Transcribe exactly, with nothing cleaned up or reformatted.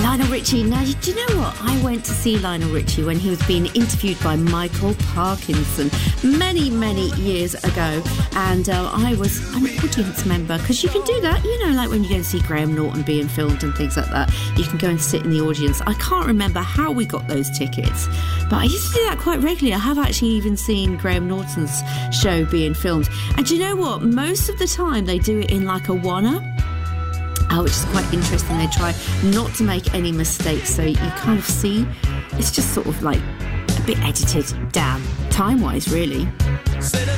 Lionel Richie. Now, do you know what? I went to see Lionel Richie when he was being interviewed by Michael Parkinson many, many years ago. And uh, I was an audience member, because you can do that, you know, like when you go and see Graham Norton being filmed and things like that. You can go and sit in the audience. I can't remember how we got those tickets, but I used to do that quite regularly. I have actually even seen Graham Norton's show being filmed. And do you know what? Most of the time they do it in like a one-up. Oh, which is quite interesting. They try not to make any mistakes, so you kind of see it's just sort of like a bit edited down, time-wise, really.